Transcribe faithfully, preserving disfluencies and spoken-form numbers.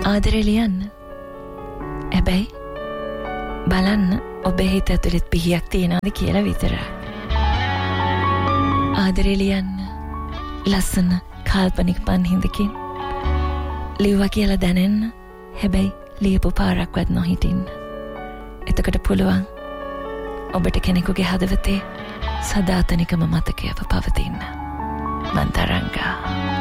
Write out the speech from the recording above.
ආදරේ ලියන්න. හැබැයි බලන්න ඔබේ හිත ඇතුළෙත් පිහියක් තියෙනවද කියලා විතරයි. ආදරේ ලියන්න ලස්සන කාල්පනික පන්හිඳකින් ලිව්වා කියලා දැනෙන්න. හැබැයි ලියපු පාරක්වත් නොහිටින්න. එතකොට පුළුවන් ඔබට කෙනෙකුගේ හදවතේ සදාතනිකම මතකයව පවතින්න. මන්තරංගා